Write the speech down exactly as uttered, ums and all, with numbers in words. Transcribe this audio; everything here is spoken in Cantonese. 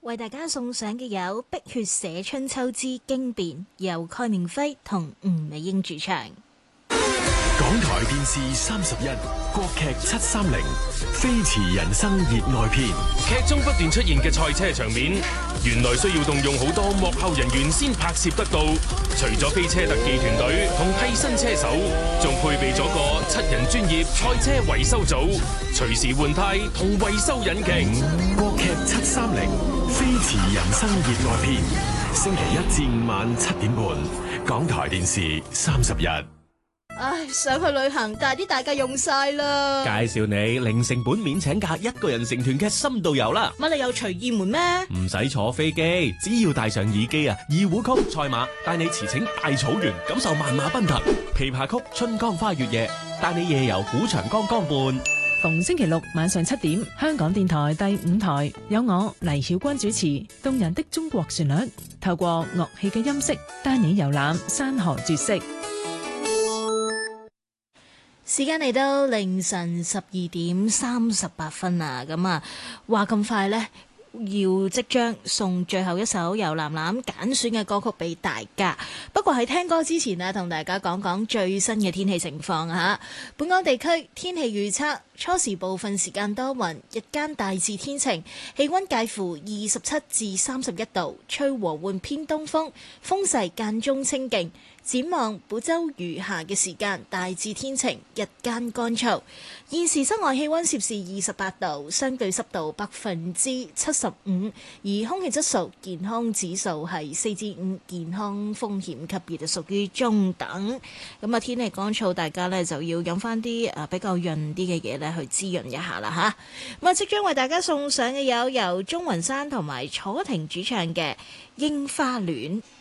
為大家送上嘅有《碧血寫春秋之經變》，由蓋明輝同吳美英主唱。 港台電視三十一，國劇七三零，飛馳人生熱愛篇。 劇中不斷出現嘅賽車場面，原來需要動用好多幕後人員先拍攝得到。除咗飛車特技團隊同替身車手，仲配備咗個七人專業賽車維修組，隨時換胎同維修引擎。 國劇七三零，飛馳人生熱愛篇，星期一至五晚七點半，港台電視三十一。 唉，想去旅行，但係啲大假用晒啦。 介紹你零成本免請假，一個人成團嘅深度遊啦。 乜你有隨意門咩？ 唔使坐飛機，只要帶上耳機啊，二胡曲賽馬帶你馳騁大草原，感受萬馬奔騰；琵琶曲春江花月夜帶你夜遊古長江江畔。 逢星期六晚上七點，香港電台第五台有我黎曉君主持《動人的中國旋律》，透過樂器嘅音色帶你遊覽山河絕色。 時間嚟到凌晨十二點三十八分啊！咁啊，話咁快呢，要即將送最後一首由藍藍揀選嘅歌曲俾大家。不過喺聽歌之前啊，同大家講講最新嘅天氣情況啊！本港地區天氣預測：初時部分時間多雲，日間大致天晴，氣溫介乎二十七至三十一度，吹和緩偏東風，風勢間中清勁。展望本週餘下嘅時間，大致天晴，日間乾燥。現時室外氣溫攝氏二十八度，相對濕度百分之七十五，而空氣質素健康指數係四至五，健康風險級別就屬於中等。咁啊，天氣乾燥，大家呢就要飲翻啲誒比較潤啲嘅嘢呢去滋潤一下啦吓。咁啊，即將為大家送上嘅有由鐘雲山同埋楚婷主唱嘅《櫻花戀》。